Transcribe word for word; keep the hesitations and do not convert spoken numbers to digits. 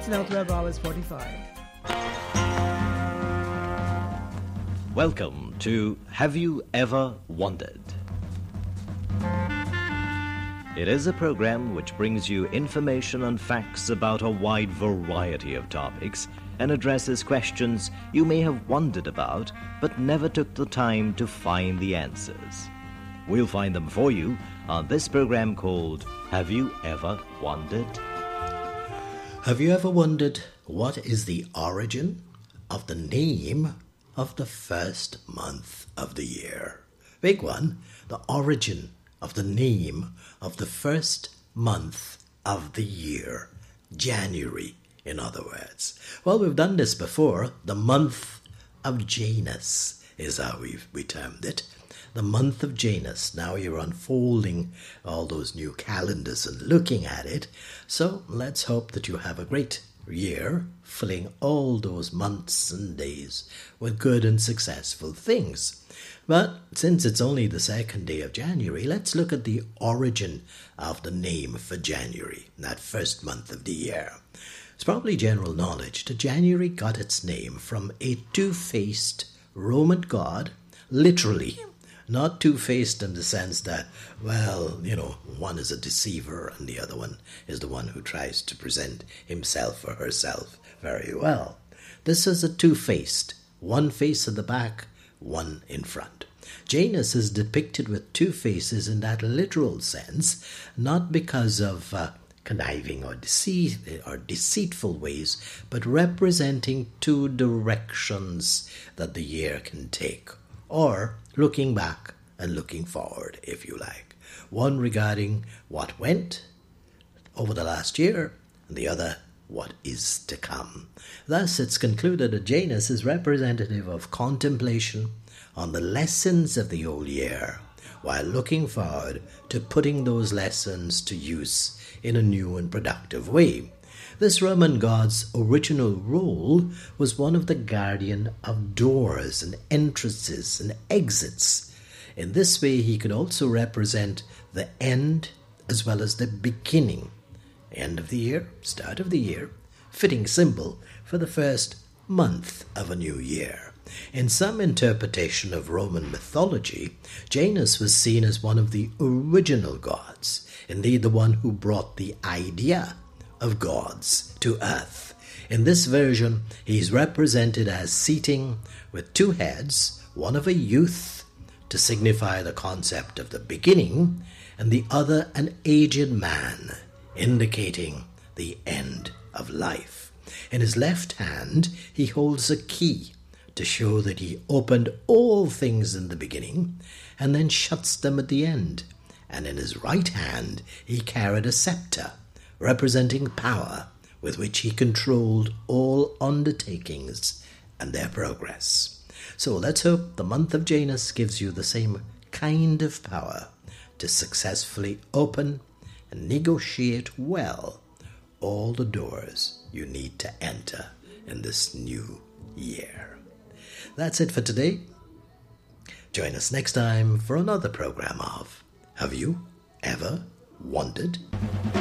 now twelve hours forty-five. Welcome to Have You Ever Wondered? It is a program which brings you information and facts about a wide variety of topics and addresses questions you may have wondered about but never took the time to find the answers. We'll find them for you on this program called Have You Ever Wondered? Have you ever wondered what is the origin of the name of the first month of the year? Big one, the origin of the name of the first month of the year, January, in other words. Well, we've done this before. The month of Janus is how we've, we termed it. The month of Janus. Now you're unfolding all those new calendars and looking at it. So let's hope that you have a great year, filling all those months and days with good and successful things. But since it's only the second day of January, let's look at the origin of the name for January, that first month of the year. It's probably general knowledge that January got its name from a two-faced Roman god, literally. Not two-faced in the sense that, well, you know, one is a deceiver and the other one is the one who tries to present himself or herself very well. This is a two-faced, one face at the back, one in front. Janus is depicted with two faces in that literal sense, not because of uh, conniving or deceit or deceitful ways, but representing two directions that the year can take, or looking back and looking forward, if you like. One regarding what went over the last year, and the other what is to come. Thus, it's concluded that Janus is representative of contemplation on the lessons of the old year, while looking forward to putting those lessons to use in a new and productive way. This Roman god's original role was one of the guardian of doors and entrances and exits. In this way, he could also represent the end as well as the beginning. End of the year, start of the year, fitting symbol for the first month of a new year. In some interpretation of Roman mythology, Janus was seen as one of the original gods, indeed the one who brought the idea of gods to earth. In this version, he is represented as seating with two heads, one of a youth to signify the concept of the beginning, and the other an aged man, indicating the end of life. In his left hand, he holds a key to show that he opened all things in the beginning and then shuts them at the end. And in his right hand, he carried a scepter, representing power with which he controlled all undertakings and their progress. So let's hope the month of Janus gives you the same kind of power to successfully open and negotiate well all the doors you need to enter in this new year. That's it for today. Join us next time for another program of Have You Ever Wondered?